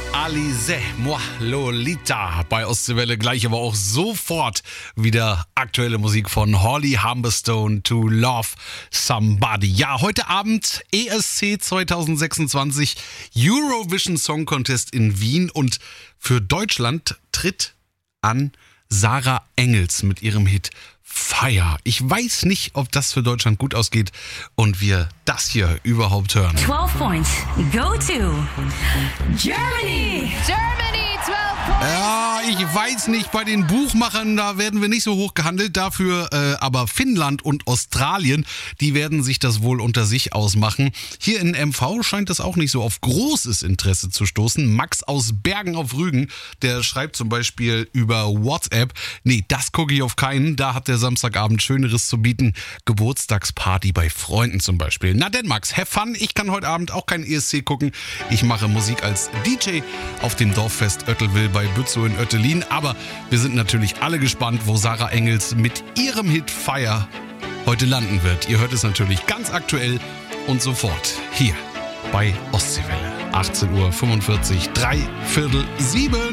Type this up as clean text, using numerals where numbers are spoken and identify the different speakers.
Speaker 1: Alize, moi, Lolita bei Ostseewelle. Gleich aber auch sofort wieder aktuelle Musik von Holly Humberstone, To Love Somebody. Ja, heute Abend ESC 2026, Eurovision Song Contest in Wien, und für Deutschland tritt an Sarah Engels mit ihrem Hit Fire. Ich weiß nicht, ob das für Deutschland gut ausgeht und wir das hier überhaupt hören.
Speaker 2: 12 points. Go to Germany.
Speaker 3: Germany, 12 points.
Speaker 1: Ja, ich weiß nicht, bei den Buchmachern, da werden wir nicht so hoch gehandelt. Dafür aber Finnland und Australien, die werden sich das wohl unter sich ausmachen. Hier in MV scheint das auch nicht so auf großes Interesse zu stoßen. Max aus Bergen auf Rügen, der schreibt zum Beispiel über WhatsApp: Nee, das gucke ich auf keinen. Da hat der Samstagabend Schöneres zu bieten. Geburtstagsparty bei Freunden zum Beispiel. Na denn, Max, have fun. Ich kann heute Abend auch kein ESC gucken. Ich mache Musik als DJ auf dem Dorffest Oettelwil bei Bützow in Oettelin. Aber wir sind natürlich alle gespannt, wo Sarah Engels mit ihrem Hit Fire heute landen wird. Ihr hört es natürlich ganz aktuell und sofort hier bei Ostseewelle. 18:45 Uhr, 6:45.